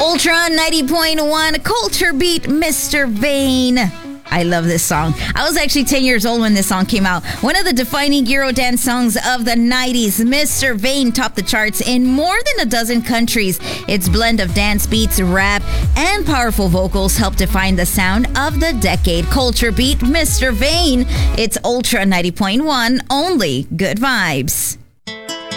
Ultra 90.1 Culture Beat, Mr. Vain. I love this song. I was actually 10 years old when this song came out. One of the defining Eurodance songs of the 90s. Mr. Vain topped the charts in more than a dozen countries. Its blend of dance beats, rap, and powerful vocals helped define the sound of the decade. Culture Beat, Mr. Vain. It's Ultra 90.1, only good vibes.